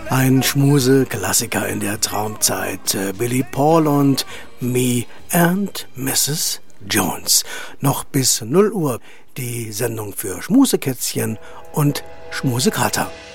Ein Schmuse-Klassiker in der Traumzeit. Billy Paul und Me and Mrs. Jones. Noch bis 0 Uhr die Sendung für Schmusekätzchen und Schmusekater.